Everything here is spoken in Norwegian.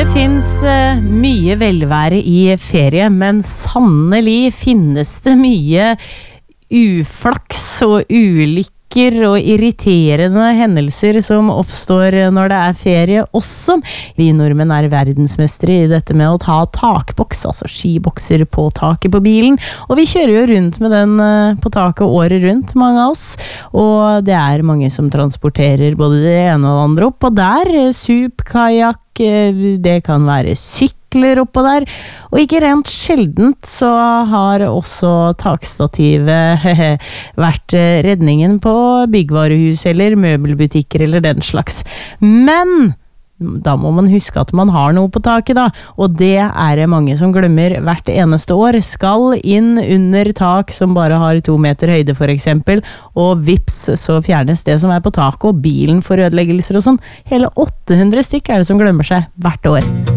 Det finnes mye velvære i ferie, men sannelig finnes det mye uflaks og ulykker og irriterende hendelser som oppstår når det er ferie også. Vi nordmenn er verdensmestere i dette med å ta takboks, altså skibokser på taket på bilen, og vi kjører jo rundt med den på taket året rundt, mange av oss, og det er mange som transporterer både det ene og det andre opp, og der sup, kajak, det kan være sykler oppå der, og ikke rent sjeldent så har også takstativet vært redningen på byggvarehus eller møbelbutikker eller den slags. Men da må man huske at man har noe på taket da, og det er det mange som glemmer hvert eneste år. Skal inn under tak som bare har 2 meter høyde for eksempel, og vips så fjernes det som er på taket, og bilen får ødeleggelser og sånn. Hele 800 stykk er det som glemmer seg hvert år.